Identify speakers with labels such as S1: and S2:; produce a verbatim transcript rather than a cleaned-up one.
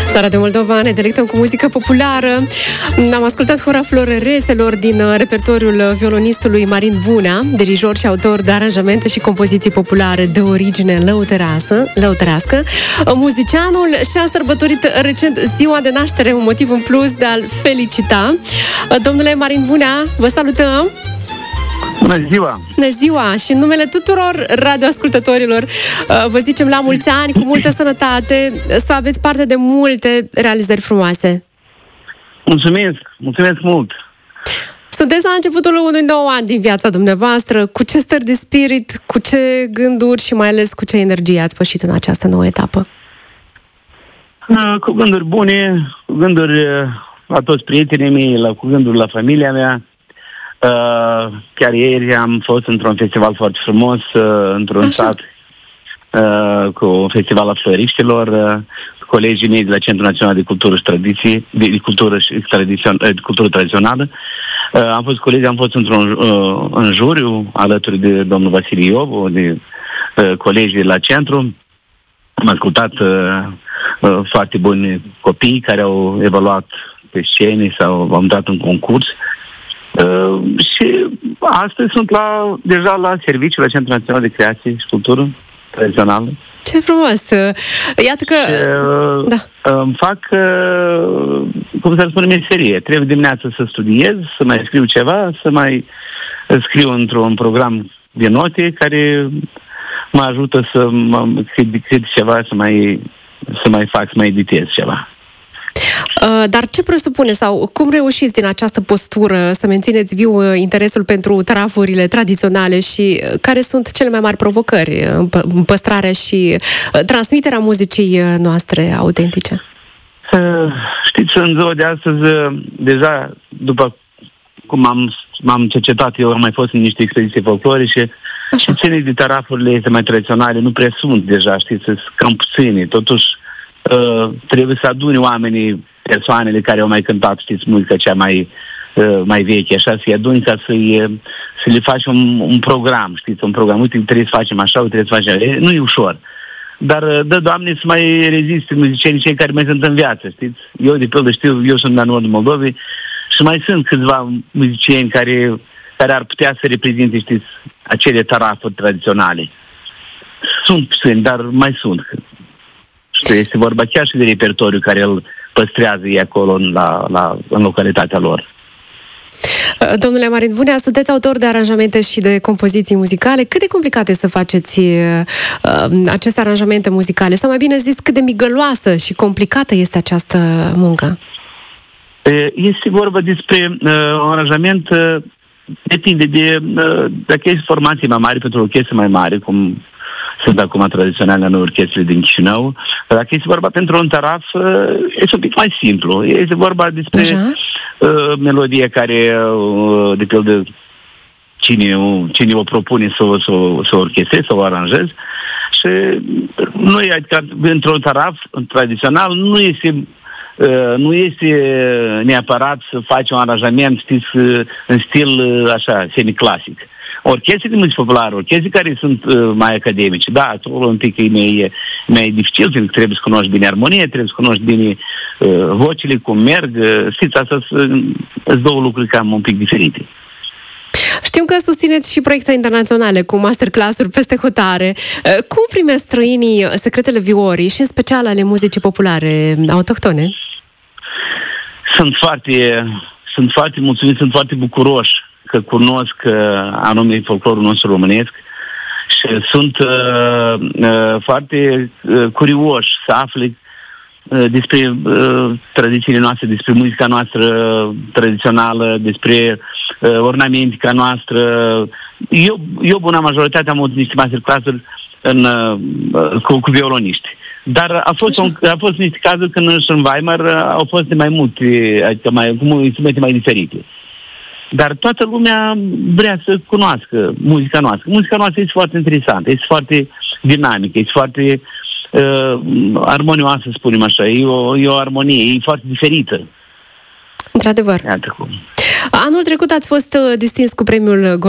S1: La Radio Moldova ne delectăm cu muzică populară. Am ascultat Hora Florereselor din repertoriul violonistului Marin Vunea, dirijor și autor de aranjamente și compoziții populare de origine lăutăreasă, lăutărească. Muzicianul și-a sărbătorit recent ziua de naștere, un motiv în plus de a-l felicita. Domnule Marin Vunea, vă salutăm!
S2: Bună ziua!
S1: Bună ziua! Și în numele tuturor radioascultătorilor vă zicem la mulți ani, cu multă sănătate, să aveți parte de multe realizări frumoase.
S2: Mulțumesc! Mulțumesc mult!
S1: Sunteți la începutul unui nou an din viața dumneavoastră. Cu ce stări de spirit, cu ce gânduri și mai ales cu ce energie ați pășit în această nouă etapă?
S2: Cu gânduri bune, cu gânduri la toți prietenii mei, la, cu gânduri la familia mea. Uh, chiar ieri am fost într-un festival foarte frumos, uh, într-un Așa. sat, uh, cu un festival al floriștilor, uh, colegii mei de la Centrul Național de Cultură și Tradiție, de, de, cultură, și tradițion, de cultură tradițională. Uh, am fost colegi, am fost într-un uh, în juriu, alături de domnul Vasile Iobu, de uh, colegii de la centru. Am ascultat uh, uh, foarte buni copii care au evoluat pe scene sau au dat în concurs. Uh, și astăzi sunt la, deja la serviciu la Centrul Național de Creație și Cultură Tradițională.
S1: Ce frumos! Iată că...
S2: Uh, da. Îmi fac, uh, cum să spun, meserie. Trebuie dimineața să studiez, să mai scriu ceva, să mai scriu într-un program de note care mă ajută să mă cred ceva, să mai, să mai fac, să mai editez ceva.
S1: Dar ce presupune sau cum reușiți din această postură să mențineți viu interesul pentru tarafurile tradiționale și care sunt cele mai mari provocări în păstrarea și transmiterea muzicii noastre autentice?
S2: Știți, în ziua de astăzi, deja după cum am, m-am cercetat, eu am mai fost în niște expediții folclorice și ține de tarafurile este mai tradiționale nu prea sunt deja, știți, sunt cam puține, totuși Uh, trebuie să aduni oamenii, persoanele care au mai cântat, știți, muzica cea mai, uh, mai veche, așa, să-i aduni ca să-i, să le faci un, un program, știți, un program. Uite, trebuie să facem așa, uite, trebuie să facem așa. Nu e ușor. Dar dă, Doamne, să mai reziste muzicienii cei care mai sunt în viață, știți? Eu, de pildă, știu, eu sunt la nordul Moldovei și mai sunt câțiva muzicieni care, care ar putea să reprezinte, știți, acele tarafuri tradiționale. Sunt puțini, dar mai sunt. Este vorba chiar și de repertoriu care îl păstrează ei acolo în, la, la, în localitatea lor.
S1: Domnule Marin Vunea, sunteți autor de aranjamente și de compoziții muzicale. Cât de complicat este să faceți uh, aceste aranjamente muzicale? Sau mai bine zis, cât de migăloasă și complicată este această muncă?
S2: Este vorba despre uh, un aranjament, uh, depinde de uh, dacă este formație mai mare pentru o orchestră mai mare, cum sunt acum tradiționale în orchestrele din Chișinău. Dacă este vorba pentru un taraf, este un pic mai simplu. Este vorba despre uh, melodie care, uh, de pildă, cine, cine o propune să o, să o, să o orchestreze, să o aranjeze. Și noi, adică, într-un taraf tradițional, nu este... Uh, nu este neapărat să faci un aranjament, știți, în stil uh, așa, semiclasic. Orchestre de muzică populară, orchestre care sunt uh, mai academice, da, acolo un pic e mai, mai dificil, pentru că trebuie să cunoști bine armonie, trebuie să cunoști bine uh, vocile, cum merg, uh, știți, asta sunt două lucruri cam un pic diferite.
S1: Știm că susțineți și proiecte internaționale cu masterclass-uri peste hotare. Cum primesc străinii secretele viorii și în special ale muzicii populare autohtone?
S2: Sunt foarte, sunt foarte mulțumit, sunt foarte bucuroși că cunosc uh, anume folclorul nostru românesc și sunt uh, uh, foarte uh, curioși să afle uh, despre uh, tradițiile noastre, despre muzica noastră tradițională, despre uh, ornamentica noastră. Eu, eu bună majoritate, am avut niște masterclass-uri în, uh, cu, cu violoniști. Dar a fost, un, a fost niște cazuri când și în Weimar au fost de mai multe, adică mai, cu instrumente mai diferite. Dar toată lumea vrea să cunoască muzica noastră. Muzica noastră este foarte interesantă, este foarte dinamică, este foarte uh, armonioasă, să spunem așa. E o, e o armonie, e foarte diferită.
S1: Într-adevăr. Anul trecut ați fost distins cu premiul